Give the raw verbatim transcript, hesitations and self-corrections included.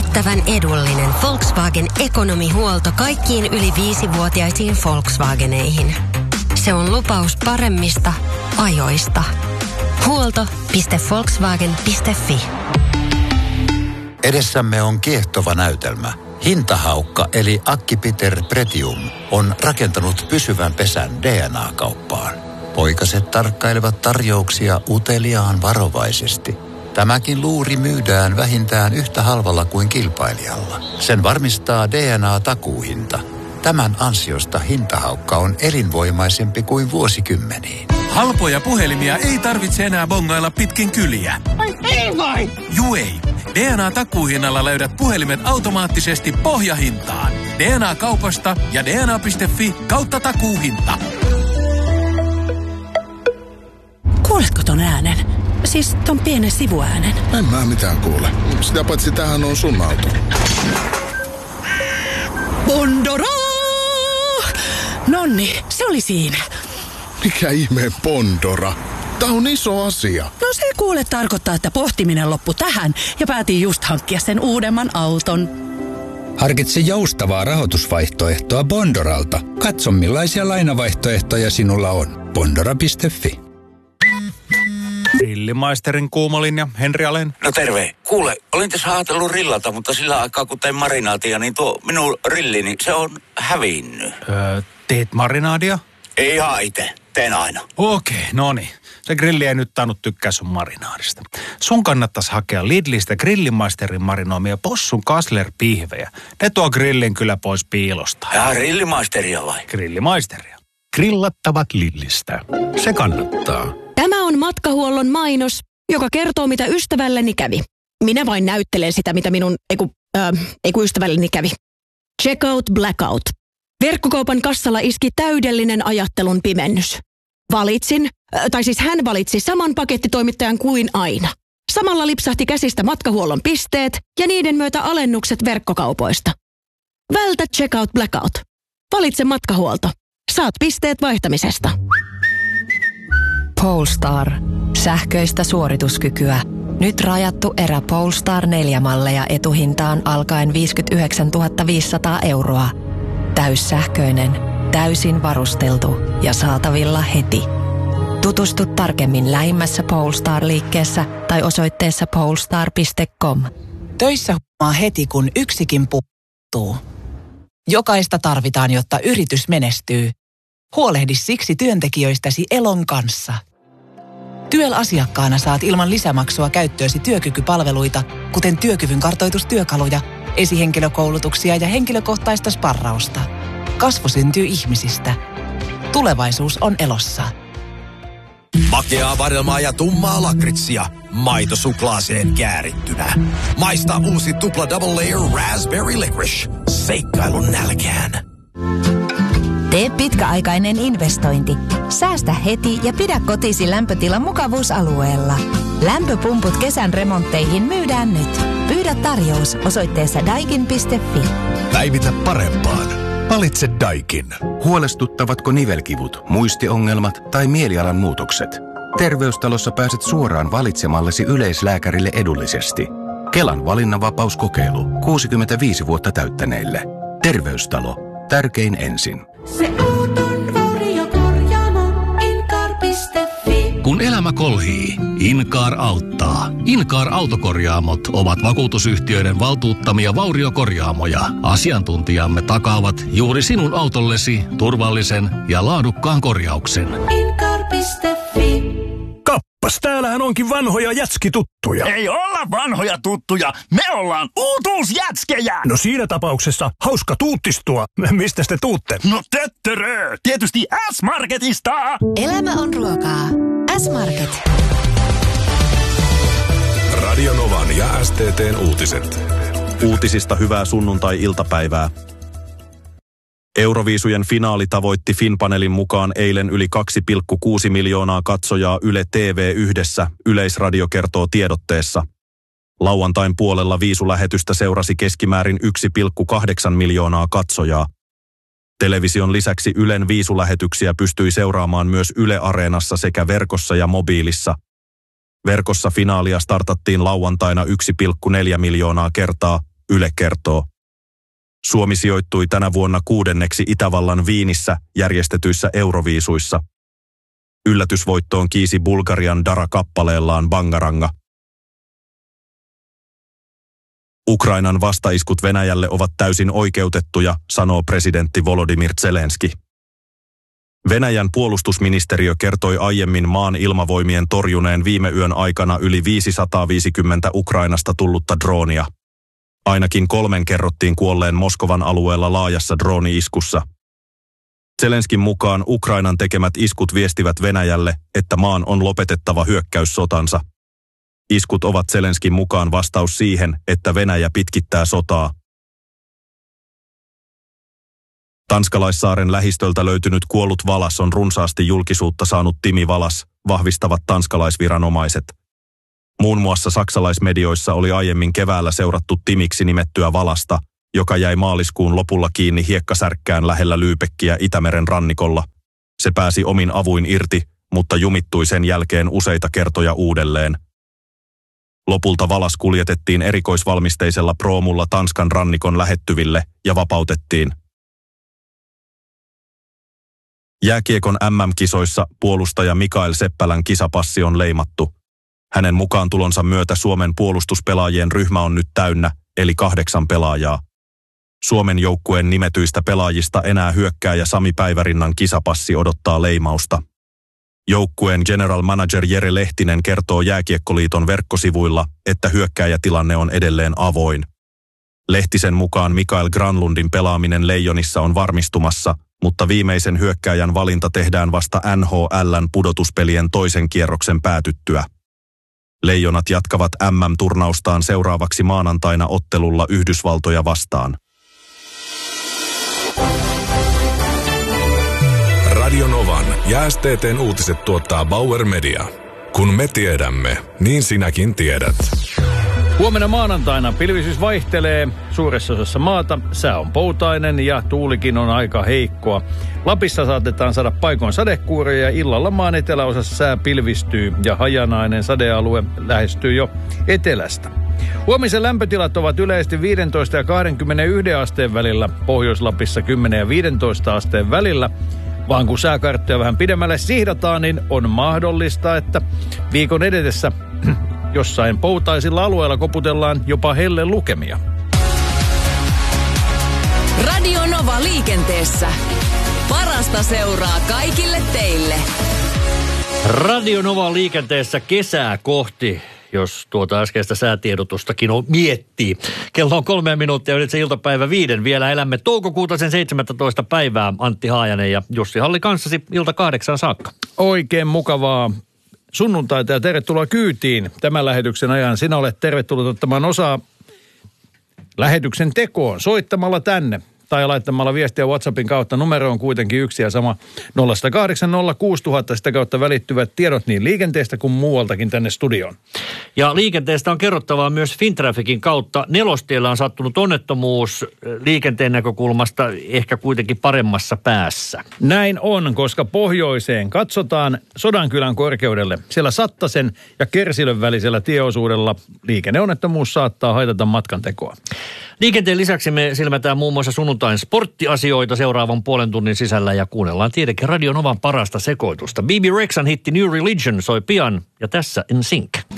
Yllättävän edullinen Volkswagen ekonomihuolto kaikkiin yli viisivuotiaisiin Volkswageneihin. Se on lupaus paremmista ajoista. Huolto piste volkswagen piste fi. Edessämme on kiehtova näytelmä. Hintahaukka eli Akki-Peter Pretium on rakentanut pysyvän pesän D N A-kauppaan. Poikaset tarkkailevat tarjouksia uteliaan varovaisesti. Tämäkin luuri myydään vähintään yhtä halvalla kuin kilpailijalla. Sen varmistaa D N A-takuuhinta. Tämän ansiosta hintahaukka on elinvoimaisempi kuin vuosikymmeniin. Halpoja puhelimia ei tarvitse enää bongailla pitkin kyliä. Ai ei vai? Juu ei. D N A-takuuhinnalla löydät puhelimet automaattisesti pohjahintaan. D N A-kaupasta ja D N A piste fi kautta takuuhinta. Kuuletko ton äänen? Siis ton pienen sivuäänen. En mä mitään kuule. Sitä paitsi tämähän on sun auto. Bondora! Nonni, se oli siinä. Mikä ihmeen Bondora? Tää on iso asia. No se kuule tarkoittaa, että pohtiminen loppui tähän ja päätin just hankkia sen uudemman auton. Harkitse joustavaa rahoitusvaihtoehtoa Bondoralta. Katso millaisia lainavaihtoehtoja sinulla on. Bondora piste fi. Grillimaisterin kuumolinja, Henri Alén. No terve. Kuule, olin tässä ajatellut rillata, mutta sillä aikaa kun tein marinaatia, niin tuo minun rillini, se on hävinnyt. Öö, teet marinaadia? Ei ihan itse. Teen aina. Okei, no niin. Se grilli ei nyt tainnut tykkää sun marinaadista. Sun kannattaisi hakea Lidlistä grillimaisterin marinoimia possun kaslerpihvejä. Ne tuo grillin kyllä pois piilosta. Ja grillimaisteria vai? Grillimaisteria. Grillattavat Lidlistä. Se kannattaa. Tämä on matkahuollon mainos, joka kertoo, mitä ystävälleni kävi. Minä vain näyttelen sitä, mitä minun, eiku, äh, eiku ystävälleni kävi. Checkout blackout. Verkkokaupan kassalla iski täydellinen ajattelun pimennys. Valitsin, äh, tai siis hän valitsi saman pakettitoimittajan kuin aina. Samalla lipsahti käsistä matkahuollon pisteet ja niiden myötä alennukset verkkokaupoista. Vältä checkout blackout. Valitse matkahuolto. Saat pisteet vaihtamisesta. Polestar. Sähköistä suorituskykyä. Nyt rajattu erä Polestar neljä malleja etuhintaan alkaen viisikymmentäyhdeksäntuhatta viisisataa euroa. Täyssähköinen, täysin varusteltu ja saatavilla heti. Tutustu tarkemmin lähimmässä Polestar-liikkeessä tai osoitteessa polestar piste com. Töissä huomaa heti, kun yksikin puuttuu. Jokaista tarvitaan, jotta yritys menestyy. Huolehdi siksi työntekijöistäsi Elon kanssa. T Y E L-asiakkaana saat ilman lisämaksua käyttöösi työkykypalveluita, kuten työkyvyn kartoitustyökaluja, esihenkilökoulutuksia ja henkilökohtaista sparrausta. Kasvu syntyy ihmisistä. Tulevaisuus on Elossa. Makeaa vadelmaa ja tummaa lakritsia. Maito suklaaseen käärittynä. Maista uusi tupla double layer raspberry licorice. Seikkailun nälkään. Tee pitkäaikainen investointi. Säästä heti ja pidä kotisi lämpötilan mukavuusalueella. Lämpöpumput kesän remontteihin myydään nyt. Pyydä tarjous osoitteessa daikin piste fi. Päivitä parempaan. Valitse Daikin. Huolestuttavatko nivelkivut, muistiongelmat tai mielialan muutokset? Terveystalossa pääset suoraan valitsemallesi yleislääkärille edullisesti. Kelan valinnanvapauskokeilu kuusikymmentäviisi vuotta täyttäneille. Terveystalo. Tärkein ensin. Se auton varjokorjaamo Incar piste fi. Kun elämä kolhii, Incar auttaa. Incar autokorjaamot ovat vakuutusyhtiöiden valtuuttamia vauriokorjaamoja. Asiantuntijamme takaavat juuri sinun autollesi turvallisen ja laadukkaan korjauksen. Incar piste fi. Kappas, täällähän onkin vanhoja jätskituttuja. Ei olla vanhoja tuttuja, me ollaan uutuusjätskejä. No siinä tapauksessa hauska tuuttistua. Mistä te tuutte? No töttörö, tietysti S-Marketista. Elämä on ruokaa. S-Market. Radio Novan ja S T T:n uutiset. Uutisista hyvää sunnuntai-iltapäivää. Euroviisujen finaali tavoitti Finpanelin mukaan eilen yli kaksi pilkku kuusi miljoonaa katsojaa Yle T V yhdessä, Yleisradio kertoo tiedotteessa. Lauantain puolella viisulähetystä seurasi keskimäärin yksi pilkku kahdeksan miljoonaa katsojaa. Television lisäksi Ylen viisulähetyksiä pystyi seuraamaan myös Yle Areenassa sekä verkossa ja mobiilissa. Verkossa finaalia startattiin lauantaina yksi pilkku neljä miljoonaa kertaa, Yle kertoo. Suomi sijoittui tänä vuonna kuudenneksi Itävallan Viinissä järjestetyissä euroviisuissa. Yllätysvoittoon kiisi Bulgarian Dara-kappaleellaan Bangaranga. Ukrainan vastaiskut Venäjälle ovat täysin oikeutettuja, sanoo presidentti Volodymyr Zelenski. Venäjän puolustusministeriö kertoi aiemmin maan ilmavoimien torjuneen viime yön aikana yli viisisataaviisikymmentä Ukrainasta tullutta droonia. Ainakin kolmen kerrottiin kuolleen Moskovan alueella laajassa drooni-iskussa. Zelenskin mukaan Ukrainan tekemät iskut viestivät Venäjälle, että maan on lopetettava hyökkäyssotansa. Iskut ovat Zelenskin mukaan vastaus siihen, että Venäjä pitkittää sotaa. Tanskalaissaaren lähistöltä löytynyt kuollut valas on runsaasti julkisuutta saanut Timi Valas, vahvistavat tanskalaisviranomaiset. Muun muassa saksalaismedioissa oli aiemmin keväällä seurattu Timiksi nimettyä valasta, joka jäi maaliskuun lopulla kiinni hiekkasärkkään lähellä Lübeckiä Itämeren rannikolla. Se pääsi omin avuin irti, mutta jumittui sen jälkeen useita kertoja uudelleen. Lopulta valas kuljetettiin erikoisvalmisteisella proomulla Tanskan rannikon lähettyville ja vapautettiin. Jääkiekon äm äm-kisoissa puolustaja Mikael Seppälän kisapassi on leimattu. Hänen mukaan tulonsa myötä Suomen puolustuspelaajien ryhmä on nyt täynnä, eli kahdeksan pelaajaa. Suomen joukkueen nimetyistä pelaajista enää hyökkääjä Sami Päivärinnan kisapassi odottaa leimausta. Joukkueen general manager Jere Lehtinen kertoo Jääkiekkoliiton verkkosivuilla, että hyökkääjätilanne on edelleen avoin. Lehtisen mukaan Mikael Granlundin pelaaminen Leijonissa on varmistumassa, mutta viimeisen hyökkääjän valinta tehdään vasta N H L:n pudotuspelien toisen kierroksen päätyttyä. Leijonat jatkavat äm äm-turnaustaan seuraavaksi maanantaina ottelulla Yhdysvaltoja vastaan. Radio Novan ja S T T:n uutiset tuottaa Bauer Media. Kun me tiedämme, niin sinäkin tiedät. Huomenna maanantaina pilvisyys vaihtelee suuressa osassa maata. Sää on poutainen ja tuulikin on aika heikkoa. Lapissa saatetaan saada paikoin sadekuuria ja illalla maan eteläosassa sää pilvistyy ja hajanainen sadealue lähestyy jo etelästä. Huomisen lämpötilat ovat yleisesti viisitoista ja kaksikymmentäyksi asteen välillä, Pohjois-Lapissa kymmenen ja viisitoista asteen välillä. Vaan kun sääkarttoja vähän pidemmälle sihdataan, niin on mahdollista, että viikon edetessä jossain poutaisilla alueilla koputellaan jopa helle lukemia. Radio Nova liikenteessä. Parasta seuraa kaikille teille. Radio Nova liikenteessä kesää kohti, jos tuota äskeistä säätiedotustakin on miettii. Kello on kolme minuuttia, nyt se iltapäivä viiden. Vielä elämme toukokuuta sen seitsemästoista päivää. Antti Haajanen ja Jussi Halli kanssasi ilta kahdeksan saakka. Oikein mukavaa sunnuntaita ja tervetuloa kyytiin tämän lähetyksen ajan. Sinä olet tervetullut ottamaan osaa lähetyksen tekoon soittamalla tänne tai laittamalla viestiä WhatsAppin kautta. Numero on kuitenkin yksi ja sama nolla yksi nolla kahdeksan nolla kuusi nolla nolla nolla. Sitä kautta välittyvät tiedot niin liikenteestä kuin muualtakin tänne studioon. Ja liikenteestä on kerrottavaa myös Fintrafficin kautta. Nelostiellä on sattunut onnettomuus liikenteen näkökulmasta ehkä kuitenkin paremmassa päässä. Näin on, koska pohjoiseen katsotaan Sodankylän korkeudelle. Siellä Sattasen ja Kersilön välisellä tieosuudella liikenneonnettomuus saattaa haitata matkantekoa. Liikenteen lisäksi me silmätään muun muassa sunnuntain sporttiasioita seuraavan puolen tunnin sisällä ja kuunnellaan tietenkin Radio Novan parasta sekoitusta. B B Rexhan hitti New Religion soi pian ja tässä N Sync.